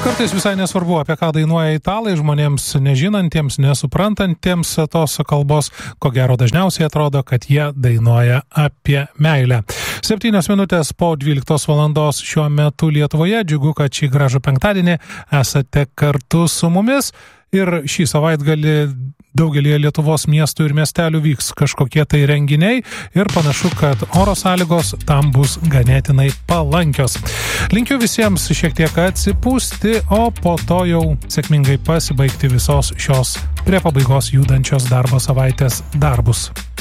Kartais visai nesvarbu, apie ką dainuoja italai, žmonėms nežinantiems, nesuprantantiems tos kalbos, ko gero dažniausiai atrodo, kad jie dainuoja apie meilę. 7 minutės po 12 valandos šiuo metu Lietuvoje. Džiugu, kad šį gražų penktadienį esate kartu su mumis ir šį savaitgalį daugelį Lietuvos miestų ir miestelių vyks kažkokie tai renginiai ir panašu, kad oro sąlygos tam bus ganėtinai palankios. Linkiu visiems šiek tiek atsipūsti, o po to jau sėkmingai pasibaigti visos šios prie pabaigos judančios darbo savaitės darbus.